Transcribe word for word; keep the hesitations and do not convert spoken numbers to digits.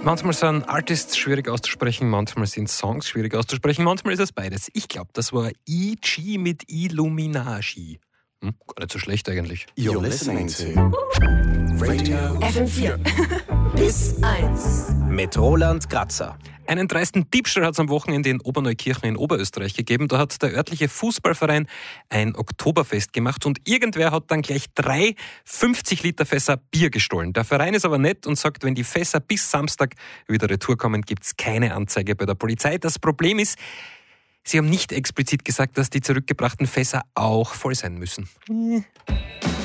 Manchmal sind Artists schwierig auszusprechen, manchmal sind Songs schwierig auszusprechen, manchmal ist es beides. Ich glaube, das war E G mit Illuminati. Hm, gar nicht so schlecht eigentlich. You're listening to Radio F M vier bis eins mit Roland Kratzer. Einen dreisten Diebstahl hat es am Wochenende in Oberneukirchen in Oberösterreich gegeben. Da hat der örtliche Fußballverein ein Oktoberfest gemacht und irgendwer hat dann gleich drei fünfzig Liter Fässer Bier gestohlen. Der Verein ist aber nett und sagt, wenn die Fässer bis Samstag wieder retour kommen, gibt es keine Anzeige bei der Polizei. Das Problem ist, sie haben nicht explizit gesagt, dass die zurückgebrachten Fässer auch voll sein müssen.